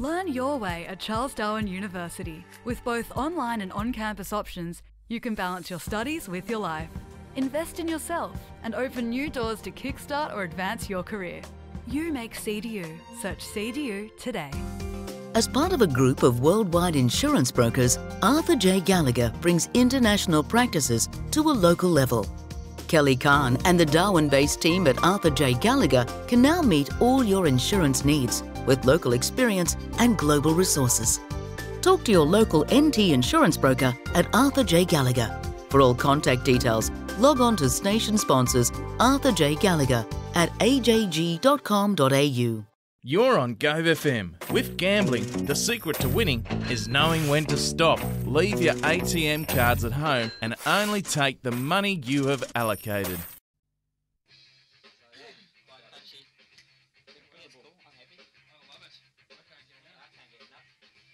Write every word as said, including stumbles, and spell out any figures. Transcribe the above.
Learn your way at Charles Darwin University. With both online and on-campus options, you can balance your studies with your life. Invest in yourself and open new doors to kickstart or advance your career. You make C D U. Search C D U today. As part of a group of worldwide insurance brokers, Arthur J. Gallagher brings international practices to a local level. Kelly Khan and the Darwin-based team at Arthur J. Gallagher can now meet all your insurance needs with local experience and global resources. Talk to your local N T insurance broker at Arthur J. Gallagher. For all contact details, log on to station sponsors Arthur J. Gallagher at a j g dot com dot a u. You're on Go F M. With gambling, the secret to winning is knowing when to stop. Leave your A T M cards at home and only take the money you have allocated.